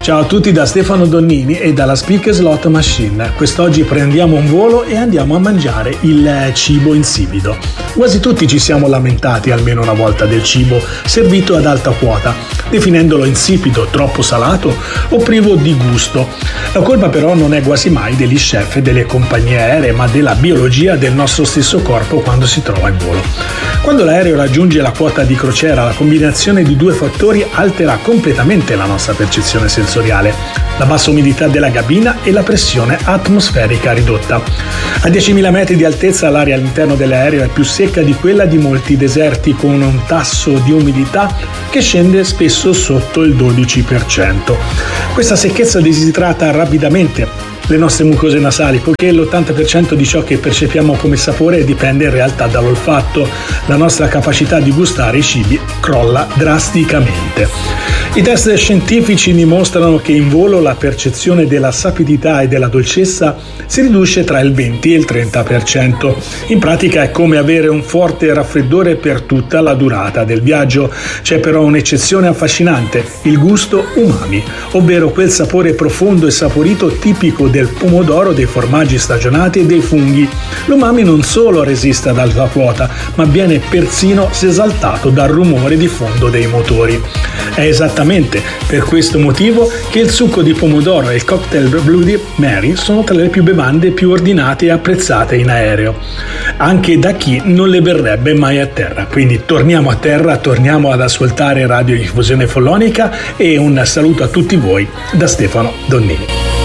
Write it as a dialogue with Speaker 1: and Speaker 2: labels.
Speaker 1: Ciao a tutti da Stefano Donnini e dalla Speak Slot Machine. Quest'oggi prendiamo un volo e andiamo a mangiare il cibo insipido. Quasi tutti ci siamo lamentati almeno una volta del cibo servito ad alta quota, definendolo insipido, troppo salato o privo di gusto. La colpa però non è quasi mai degli chef e delle compagnie aeree, ma della biologia del nostro stesso corpo quando si trova in volo. Quando l'aereo raggiunge la quota di crociera, la combinazione di due fattori altera completamente la nostra percezione sensoriale: la bassa umidità della cabina e la pressione atmosferica ridotta. A 10.000 metri di altezza l'aria all'interno dell'aereo è più secca di quella di molti deserti, con un tasso di umidità che scende spesso sotto il 12%. Questa secchezza disidrata rapidamente le nostre mucose nasali, poiché l'80% di ciò che percepiamo come sapore dipende in realtà dall'olfatto. La nostra capacità di gustare i cibi crolla drasticamente. I test scientifici dimostrano che in volo la percezione della sapidità e della dolcezza si riduce tra il 20 e il 30%. In pratica è come avere un forte raffreddore per tutta la durata del viaggio. C'è però un'eccezione affascinante: il gusto umami, ovvero quel sapore profondo e saporito tipico del pomodoro, dei formaggi stagionati e dei funghi. L'umami non solo resiste ad alta quota, ma viene persino esaltato dal rumore di fondo dei motori. È esattamente per questo motivo che il succo di pomodoro e il cocktail Bloody Mary sono tra le più bevande più ordinate e apprezzate in aereo, anche da chi non le berrebbe mai a terra. Quindi torniamo a terra, torniamo ad ascoltare Radio Diffusione Follonica, e un saluto a tutti voi da Stefano Donnini.